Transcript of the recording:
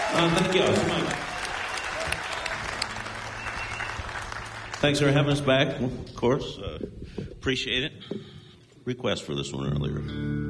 Thank you. Thanks for having us back, of course. Appreciate it. Request for this one earlier.